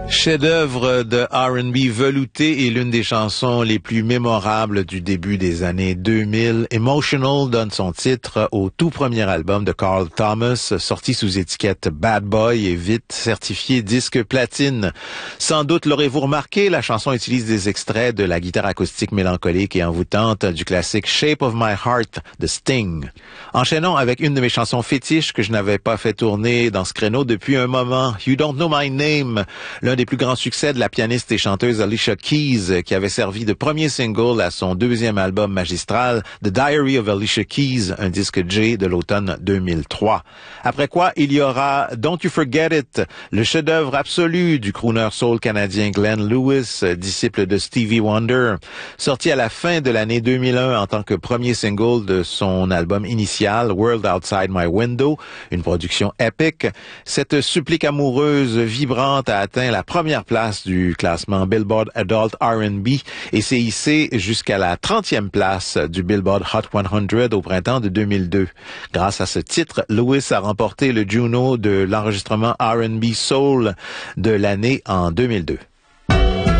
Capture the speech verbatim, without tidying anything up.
Chef-d'œuvre de R and B velouté et l'une des chansons les plus mémorables du début des années deux mille. Emotional donne son titre au tout premier album de Carl Thomas, sorti sous étiquette Bad Boy et vite certifié disque platine. Sans doute l'aurez-vous remarqué, la chanson utilise des extraits de la guitare acoustique mélancolique et envoûtante du classique Shape of My Heart de Sting. Enchaînons avec une de mes chansons fétiches que je n'avais pas fait tourner dans ce créneau depuis un moment, You Don't Know My Name, l'un des plus grands succès de la pianiste et chanteuse Alicia Keys, qui avait servi de premier single à son deuxième album magistral, The Diary of Alicia Keys, un disque J de l'automne deux mille trois. Après quoi, il y aura Don't You Forget It, le chef-d'œuvre absolu du crooner soul canadien Glenn Lewis, disciple de Stevie Wonder, sorti à la fin de l'année deux mille un en tant que premier single de son album initial, World Outside My Window, une production épique. Cette supplique amoureuse vibrante a atteint la première place du classement Billboard Adult R and B et s'est hissé jusqu'à la trentième place du Billboard Hot cent au printemps de deux mille deux. Grâce à ce titre, Lewis a remporté le Juno de l'enregistrement R and B Soul de l'année en deux mille deux.